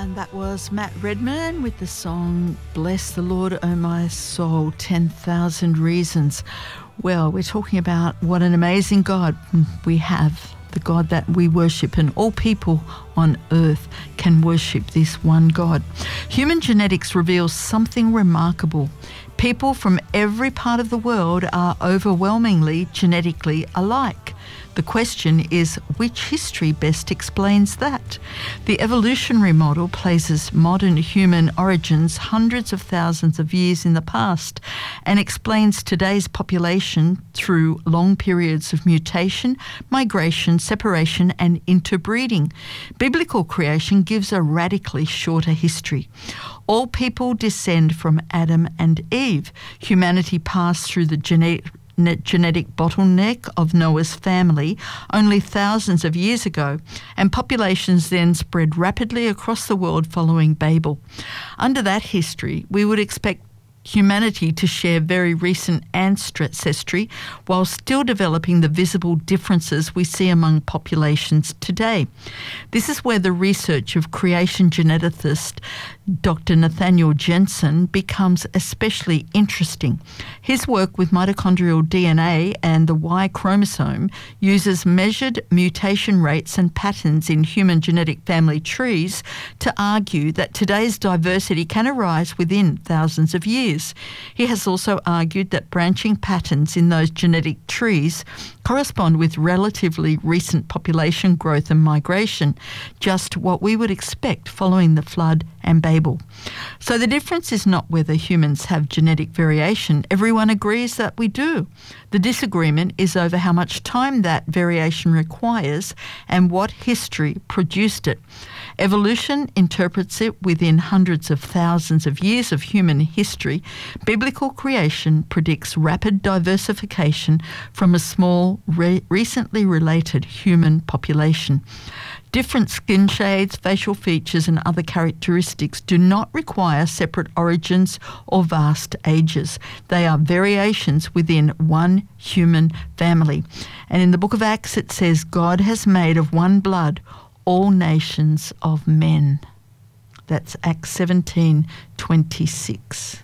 And that was Matt Redman with the song Bless the Lord, O my soul, 10,000 reasons. Well, we're talking about what an amazing God we have, the God that we worship, and all people on earth can worship this one God. Human genetics reveals something remarkable. People from every part of the world are overwhelmingly genetically alike. The question is, which history best explains that? The evolutionary model places modern human origins hundreds of thousands of years in the past and explains today's population through long periods of mutation, migration, separation, and interbreeding. Biblical creation gives a radically shorter history. All people descend from Adam and Eve. Humanity passed through the genetic bottleneck of Noah's family only thousands of years ago, and populations then spread rapidly across the world following Babel. Under that history, we would expect humanity to share very recent ancestry while still developing the visible differences we see among populations today. This is where the research of creation geneticist Dr. Nathaniel Jensen becomes especially interesting. His work with mitochondrial DNA and the Y chromosome uses measured mutation rates and patterns in human genetic family trees to argue that today's diversity can arise within thousands of years. He has also argued that branching patterns in those genetic trees correspond with relatively recent population growth and migration, just what we would expect following the flood and Babel. So the difference is not whether humans have genetic variation. Everyone agrees that we do. The disagreement is over how much time that variation requires and what history produced it. Evolution interprets it within hundreds of thousands of years of human history. Biblical creation predicts rapid diversification from a small, recently related human population. Different skin shades, facial features, and other characteristics do not require separate origins or vast ages. They are variations within one human family. And in the book of Acts it says, God has made of one blood all nations of men. That's Acts 17:26.